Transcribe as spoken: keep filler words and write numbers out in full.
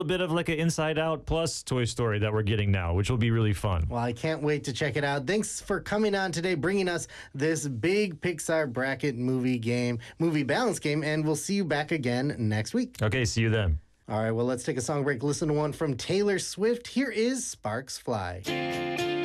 bit of like an Inside Out plus Toy Story that we're getting now, which will be really fun. Well, I can't wait to check it out. Thanks for coming on today, bringing us this big Pixar bracket movie game, movie balance game, and we'll see you back again next week. Okay, see you then. All right, well, let's take a song break. Listen to one from Taylor Swift. Here is Sparks Fly.